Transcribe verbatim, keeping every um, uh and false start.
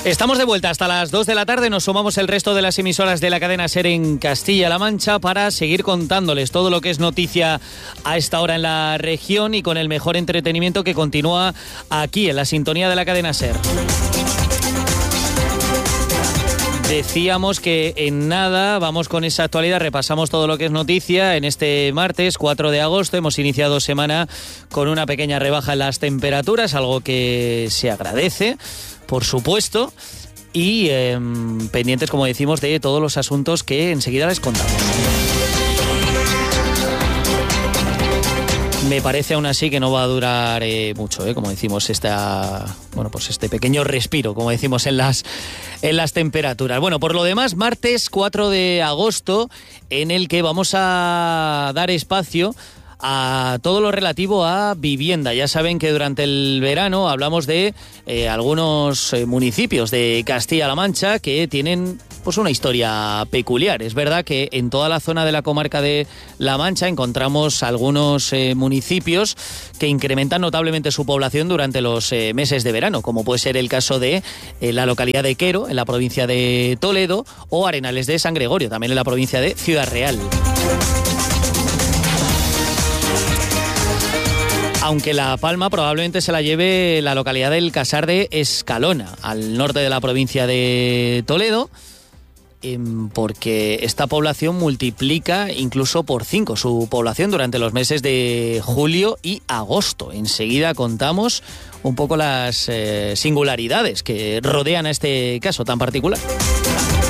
Estamos de vuelta hasta las dos de la tarde, nos sumamos el resto de las emisoras de la cadena SER en Castilla-La Mancha para seguir contándoles todo lo que es noticia a esta hora en la región y con el mejor entretenimiento que continúa aquí en la sintonía de la cadena SER. Decíamos que en nada vamos con esa actualidad, repasamos todo lo que es noticia. En este martes cuatro de agosto hemos iniciado semana con una pequeña rebaja en las temperaturas, algo que se agradece, por supuesto, y eh, pendientes, como decimos, de todos los asuntos que enseguida les contamos. Me parece aún así que no va a durar eh, mucho, eh, como decimos, esta, bueno, pues este pequeño respiro, como decimos, en las, en las temperaturas. Bueno, por lo demás, martes cuatro de agosto, en el que vamos a dar espacio a todo lo relativo a vivienda. Ya saben que durante el verano hablamos de eh, algunos eh, municipios de Castilla-La Mancha que tienen pues una historia peculiar. Es verdad que en toda la zona de la comarca de La Mancha encontramos algunos eh, municipios que incrementan notablemente su población durante los eh, meses de verano, como puede ser el caso de eh, la localidad de Quero, en la provincia de Toledo, o Arenales de San Gregorio, también en la provincia de Ciudad Real. Aunque la palma probablemente se la lleve la localidad del Casar de Escalona, al norte de la provincia de Toledo, porque esta población multiplica incluso por cinco su población durante los meses de julio y agosto. Enseguida contamos un poco las eh, singularidades que rodean a este caso tan particular.